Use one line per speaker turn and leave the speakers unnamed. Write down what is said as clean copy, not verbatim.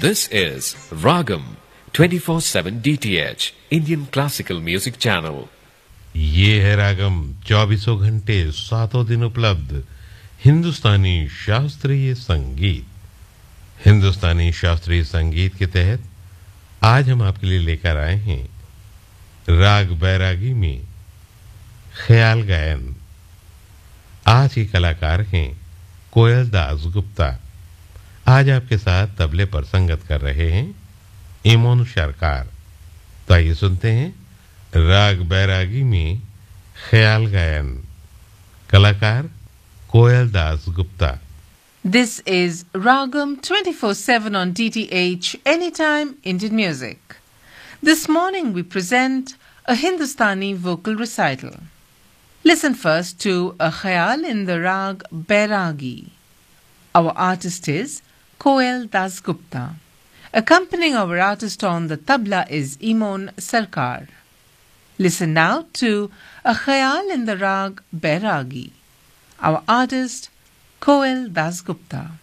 This is Ragam 24/7 DTH Indian Classical Music Channel.
ये है रागम 24 घंटे 7 दिन उपलब्ध हिंदुस्तानी शास्त्रीय संगीत। हिंदुस्तानी शास्त्रीय संगीत के तहत आज हम आपके लिए लेकर आए हैं राग बैरागी में ख्याल गायन। आज के कलाकार हैं कोयल दास गुप्ता। आज आपके साथ तबले पर संगत कर रहे हैं इमोन सरकार। तो आइए सुनते हैं राग बैरागी में ख्याल गायन। कलाकार कोयल Das Gupta.
This is Ragam 24/7 on DTH Anytime Indian Music. This morning we present a Hindustani vocal recital. Listen first to a khayal in the rag Bairagi. Our artist is Koel Das Gupta. Accompanying our artist on the tabla is Imon Sarkar. Listen now to a khayal in the rag Bairagi. Our artist Koel Das Gupta.